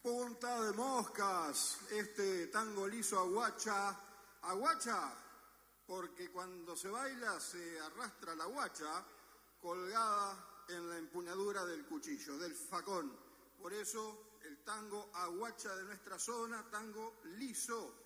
Punta de moscas, este tango liso aguacha. Aguacha, porque cuando se baila se arrastra la guacha colgada en la empuñadura del cuchillo, del facón. Por eso el tango aguacha de nuestra zona, tango liso.